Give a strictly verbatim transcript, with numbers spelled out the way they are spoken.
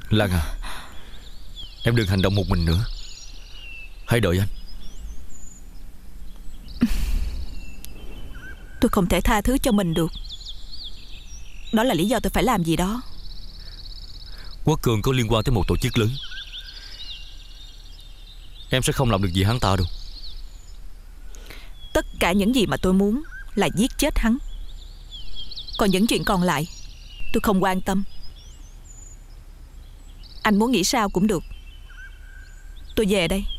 Lan à, em đừng hành động một mình nữa. Hãy đợi anh. Tôi không thể tha thứ cho mình được. Đó là lý do tôi phải làm gì đó. Quốc Cường có liên quan tới một tổ chức lớn. Em sẽ không làm được gì hắn ta đâu. Tất cả những gì mà tôi muốn là giết chết hắn. Còn những chuyện còn lại tôi không quan tâm. Anh muốn nghĩ sao cũng được. Tôi về đây.